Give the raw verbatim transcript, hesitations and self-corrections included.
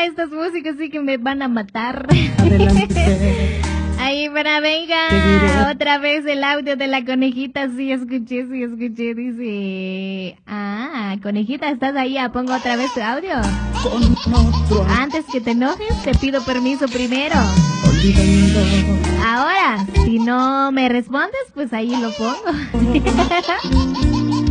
estos músicos sí que me van a matar. Adelante. Ahí para venga, Seguiré. otra vez el audio de la conejita, sí escuché, sí escuché, dice, ah, conejita, ¿estás ahí? Ah, pongo otra vez tu audio. Con otro Antes que te enojes, te pido permiso primero. olvidando. Ahora, si no me respondes, pues ahí lo pongo.